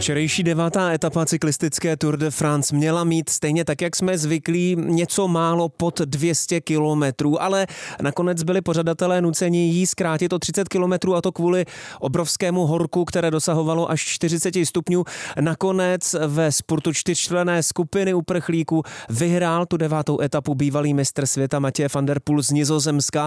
Včerejší 9. etapa cyklistické Tour de France měla mít stejně tak, jak jsme zvyklí, něco málo pod 200 kilometrů, ale nakonec byli pořadatelé nuceni jí zkrátit o 30 kilometrů, a to kvůli obrovskému horku, které dosahovalo až 40 stupňů. Nakonec ve spurtu čtyřčlenné skupiny uprchlíků vyhrál tu 9. etapu bývalý mistr světa Mathieu van der Poel z Nizozemska.